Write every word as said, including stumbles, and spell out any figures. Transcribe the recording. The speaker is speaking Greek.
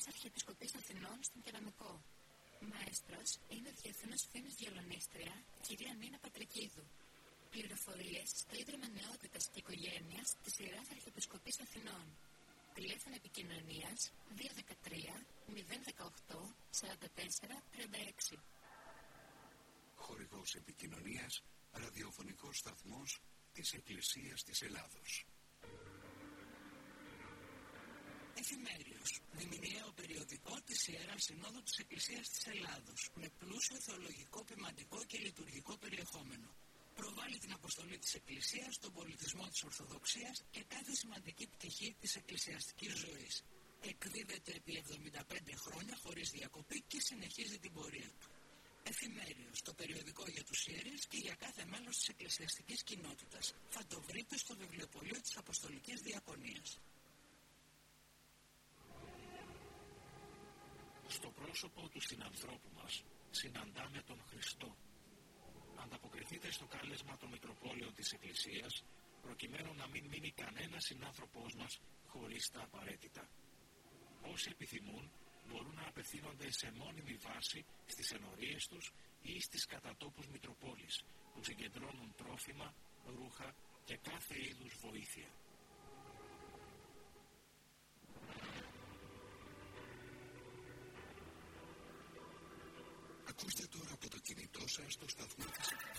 σειράς Αρχιεπισκοπής Αθηνών στον Κεραμικό. Μαέστρος είναι η διεθνούς φήμης βιολονίστρια κυρία Νίνα Πατρικίδου. Πληροφορίες στο Ίδρυμα Νεότητας και Οικογένειας της σειράς Αρχιεπισκοπής Αθηνών. Τηλέφωνο επικοινωνίας δύο ένα τρία μηδέν ένα οκτώ σαράντα τέσσερα τριάντα έξι. Χορηγός επικοινωνίας, ραδιοφωνικός σταθμός της Εκκλησίας της Ελλάδος. Εφημέριος, διμηνιαίο περιοδικό της Ιεράς Συνόδου της Εκκλησίας της Ελλάδος, με πλούσιο θεολογικό, ποιμαντικό και λειτουργικό περιεχόμενο. Προβάλλει την αποστολή της Εκκλησίας, τον πολιτισμό της Ορθοδοξίας και κάθε σημαντική πτυχή της εκκλησιαστικής ζωής. Εκδίδεται επί εβδομήντα πέντε χρόνια χωρίς διακοπή και συνεχίζει την πορεία του. Εφημέριος, το περιοδικό για τους ιερείς και για κάθε μέλος της εκκλησιαστικής κοινότητας. Θα το βρείτε στο βιβλιοπωλείο της Αποστολικής Διακονίας. Στο πρόσωπο του συνανθρώπου μας συναντάμε τον Χριστό. Ανταποκριθείτε στο κάλεσμα των Μητροπόλεων της Εκκλησίας, προκειμένου να μην μείνει κανένας συνάνθρωπός μας χωρίς τα απαραίτητα. Όσοι επιθυμούν, μπορούν να απευθύνονται σε μόνιμη βάση στις ενορίες τους ή στις κατατόπους Μητροπόλεις, που συγκεντρώνουν τρόφιμα, ρούχα και κάθε είδους βοήθεια. Ακούστε τώρα από το κινητό σας το σταθμό της